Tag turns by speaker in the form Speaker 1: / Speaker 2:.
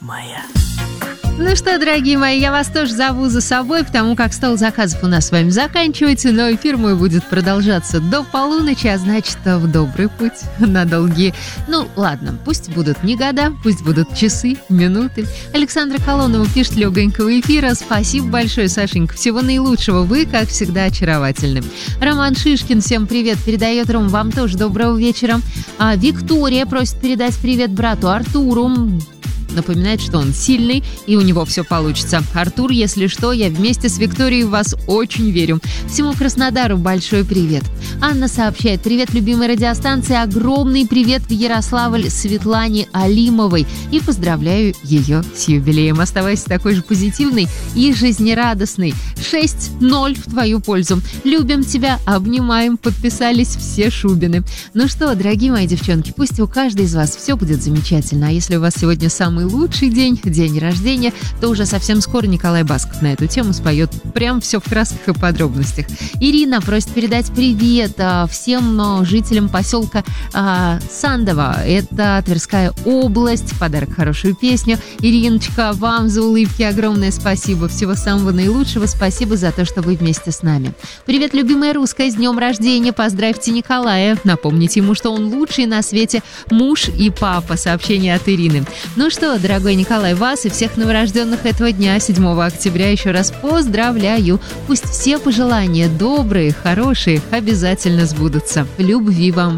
Speaker 1: моя.
Speaker 2: Ну что, дорогие мои, я вас тоже зову за собой, потому как стол заказов у нас с вами заканчивается, но эфир мой будет продолжаться до полуночи, а значит, в добрый путь на долгие. Ну, ладно, пусть будут не года, пусть будут часы, минуты. Александра Колонова пишет легонького эфира. Спасибо большое, Сашенька. Всего наилучшего. Вы, как всегда, очаровательны. Роман Шишкин, всем привет. Передает, Ром, вам тоже доброго вечера. Виктория просит передать привет брату Артуру. Напоминает, что он сильный, и у него все получится. Артур, если что, я вместе с Викторией в вас очень верю. Всему Краснодару большой привет. Анна сообщает: привет, любимой радиостанции, огромный привет в Ярославль Светлане Алимовой. И поздравляю ее с юбилеем. Оставайся такой же позитивной и жизнерадостной. 6-0 в твою пользу. Любим тебя, обнимаем, подписались все Шубины. Ну что, дорогие мои девчонки, пусть у каждой из вас все будет замечательно. А если у вас сегодня самый лучший день рождения, то уже совсем скоро Николай Басков на эту тему споет прям все в красках и подробностях. Ирина просит передать привет всем жителям поселка Сандово. Это Тверская область. Подарок, хорошую песню. Ириночка, вам за улыбки огромное спасибо. Всего самого наилучшего. Спасибо за то, что вы вместе с нами. Привет, любимая русская, с днем рождения. Поздравьте Николая. Напомните ему, что он лучший на свете муж и папа. Сообщение от Ирины. Ну что, дорогой Николай, вас и всех новорожденных этого дня, 7 октября, еще раз поздравляю. Пусть все пожелания добрые, хорошие, обязательно сбудутся. Любви вам.